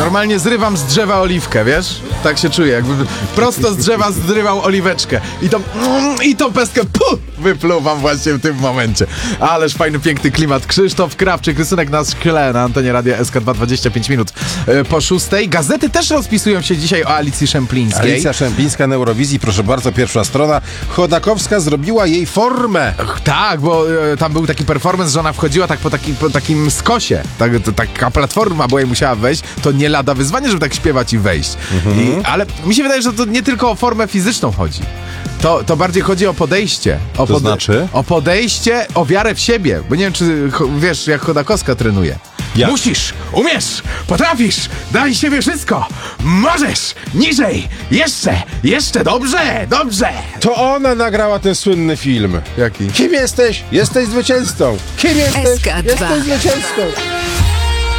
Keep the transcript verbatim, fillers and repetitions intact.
Normalnie zrywam z drzewa oliwkę, wiesz? Tak się czuję, jakby prosto z drzewa zrywał oliweczkę. I tą, i tą pestkę puh, wypluwam właśnie w tym momencie. Ależ fajny, piękny klimat. Krzysztof Krawczyk, rysunek na szkle na antenie Radia S K dwa, dwadzieścia pięć minut po szóstej. Gazety też rozpisują się dzisiaj o Alicji Szemplińskiej. Alicja Szemplińska na Eurowizji, proszę bardzo, pierwsza strona. Chodakowska zrobiła jej formę. Ach, tak, bo e, tam był taki performance, że ona wchodziła tak po, taki, po takim skosie. Tak, to, taka platforma, bo jej musiała wejść. To nie lada wyzwanie, żeby tak śpiewać i wejść. Mhm. I, ale mi się wydaje, że to nie tylko o formę fizyczną chodzi. To, to bardziej chodzi o podejście. O to pode- znaczy? O podejście, o wiarę w siebie. Bo nie wiem, czy wiesz, jak Chodakowska trenuje. Jak? Musisz, umiesz, potrafisz, daj siebie wszystko. Możesz, niżej, jeszcze, jeszcze, dobrze, dobrze. To ona nagrała ten słynny film. Jaki? Kim jesteś? Jesteś zwycięzcą. Kim jesteś? S K dwa. Jesteś zwycięzcą.